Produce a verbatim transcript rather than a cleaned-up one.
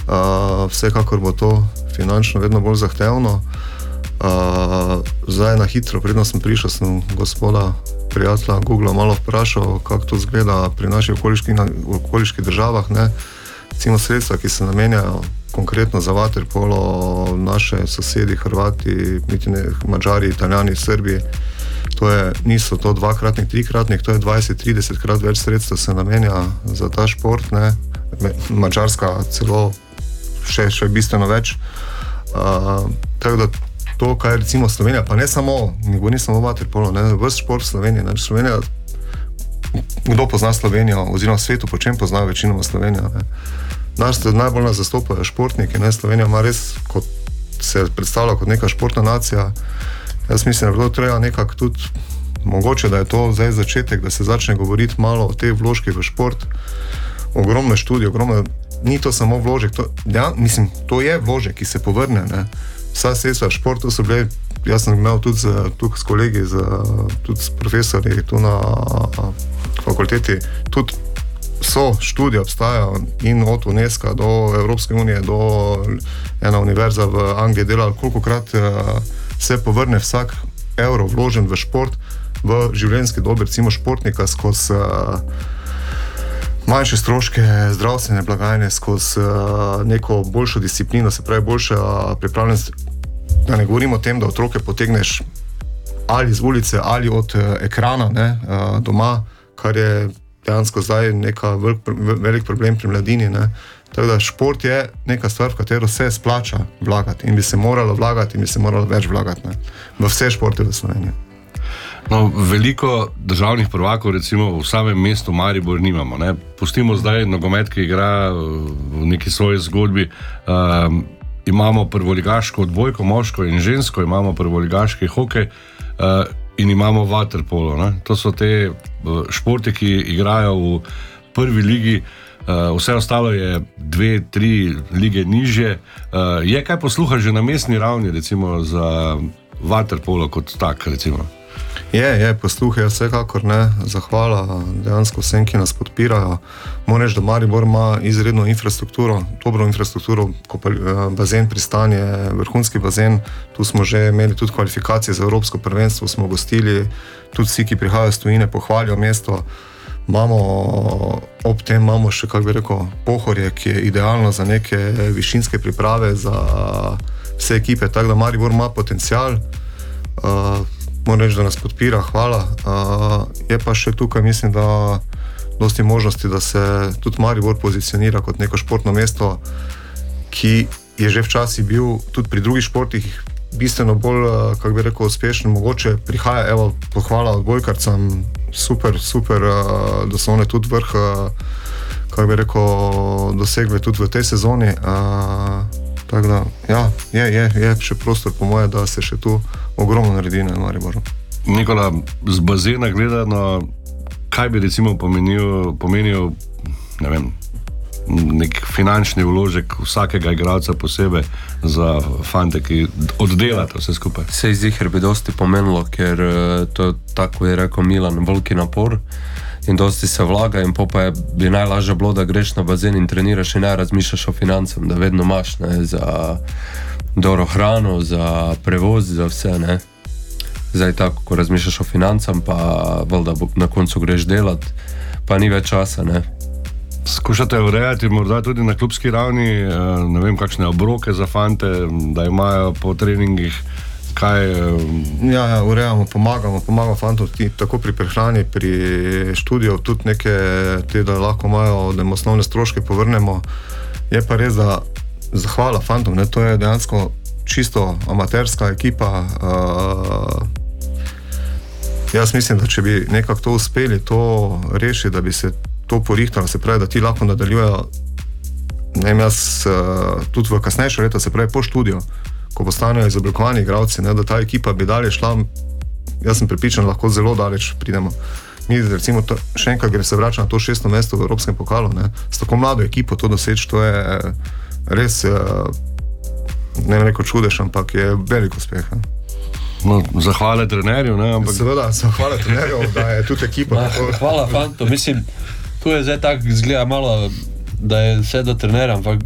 Uh, vsekakor bo to finančno vedno bolj zahtevno. Uh, zdaj na hitro, predno sem prišel, sem gospoda prijatelja Google malo vprašal, kako to izgleda pri naših okoliških, okoliških državah, ne. Recimo sredstva, ki se namenjajo konkretno za vaterpolo, naše sosedi, Hrvati, Mađari, Italijani, Srbi, to je, niso to dvakratnik, trikratnik, to je dvajset trideset krat več sredstva se namenja za ta šport, ne. Mađarska celo še, še bistveno več. Uh, tako da to, kaj recimo Slovenija, pa ne samo, ne govorim samo vaterpolo, ne, ves šport v Sloveniji, ne, Slovenija, kdo pozna Slovenijo, oziroma svetu, po čem pozna večinoma Slovenijo, ne. Nas najbolj nas zastopajo športniki, ne, Slovenija ima res, kot se predstavlja kot neka športna nacija. Jaz mislim, da bi bilo treba nekako tudi, mogoče, da je to zdaj začetek, da se začne govoriti malo o teh vložkih v šport, ogromne študije, ogromne, ni to samo vložek, to, ja, mislim, to je vložek, ki se povrne, ne. Vsa sredstva v športu so bile, jaz sem imel tudi z, tukaj s kolegi, z, tudi s profesorji tu na fakulteti, tudi so študije obstajajo in od UNESCO do Evropske unije, do ena univerza v Angliji delala, kolikokrat se povrne vsak evro vložen v šport v življenjski dobi, recimo športnika skozi manjše stroške zdravstvene blagajne, skozi uh, neko boljšo disciplino, se pravi boljša pripravljenost, da ne govorimo o tem, da otroke potegneš ali z ulice ali od uh, ekrana, ne, uh, doma, kar je dejansko zdaj neka velik, velik problem pri mladini, ne. Tako da šport je neka stvar, v katero se splača vlagati in bi se moralo vlagati in bi se moralo več vlagati, ne, v vse športe v Sloveniji. No, veliko državnih prvakov recimo v samem mestu Maribor nimamo, ne. Pustimo zdaj nogomet, ki igra v neki svoji zgodbi. Um, imamo prvoligaško odbojko, moško in žensko, imamo prvoligaški hokej uh, in imamo vaterpolo, ne. To so te uh, športe, ki igrajo v prvi ligi, uh, vse ostalo je dve, tri lige nižje. Uh, je kaj posluha že na mestni ravni recimo za vaterpolo kot tak, recimo? Je, je, posluh je vsekakor, ne, zahvala dejansko vsem, ki nas podpirajo. Moram reči, da Maribor ima izredno infrastrukturo, dobro infrastrukturo, ko pa bazen pristanje, vrhunski bazen, tu smo že imeli tudi kvalifikacije za Evropsko prvenstvo, smo gostili, tudi vsi, ki prihajajo iz tujine, pohvalijo mesto. Imamo, ob tem imamo še, kako bi rekel, Pohorje, ki je idealno za neke višinske priprave za vse ekipe, tako da Maribor ima potencial. Uh, Moram reči, da nas podpira, hvala. Uh, je pa še tukaj, mislim, da dosti možnosti, da se tudi Maribor pozicionira kot neko športno mesto, ki je že včasih bil tudi pri drugih športih bistveno bolj, kako bi rekel, uspešen. Mogoče prihaja, evo, pohvala odbojkarcam, super, super, uh, da so one tudi vrh, uh, kako bi rekel, dosegle tudi v tej sezoni. Uh, Tako da, ja, je, je, je še prostor po moje, da se še tu ogromno naredi na Mariboru. Nikola, z bazena gledano, kaj bi recimo pomenil, pomenil, ne vem, nek finančni vložek vsakega igralca posebej za fante, ki oddelate vse skupaj? Se izziher bi dosti pomenilo, ker to, tako je rekel Milan, veliki napor in dosti se vlaga in pa je bi najlažje bilo, da greš na bazen in treniraš in ne razmišljaš o financam, da vedno imaš, ne, za dobro hrano, za prevoz, za vse, ne. Zdaj tako, ko razmišljaš o financam, pa valjda na koncu greš delat, pa ni več časa, ne. Skušate urejati morda tudi na klubski ravni, ne vem, kakšne obroke za fante, da imajo po treningih kaj... Ja, ja, urejamo, pomagamo, pomagamo fantom tako pri prehrani, pri študiju, tudi neke te, da lahko imajo, da jim osnovne stroške povrnemo. Je pa res, da zahvala fantom, ne, to je dejansko čisto amaterska ekipa. Uh, jaz mislim, da če bi nekako to uspeli, to rešiti, da bi se to porihtalo, se pravi, da ti lahko nadaljujejo, ne vem, jaz uh, tudi v kasnejšo leto, se pravi po študiju, ko postanejo izoblikovani igralci, ne, da ta ekipa bi dalje šla, jaz sem prepričan, lahko zelo daleč pridemo. Mi recimo to, še enkrat gre se vrača na to šesto mesto v Evropskem pokalu, ne, s tako mlado ekipo to doseči, to je res, ne vem rekel čudež, ampak je velik uspeh. Ne. No, zahvale trenerju, ne, ampak... Seveda, zahvale trenerju, da je tudi ekipa. Ma, hvala fanto, mislim, tu je zdaj tak, izgleda malo, da je vse do trenera, ampak